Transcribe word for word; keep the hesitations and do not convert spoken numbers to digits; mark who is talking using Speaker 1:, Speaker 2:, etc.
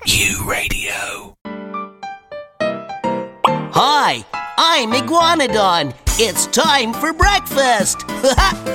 Speaker 1: U Radio.
Speaker 2: Hi, I'm Iguanodon. It's time for breakfast.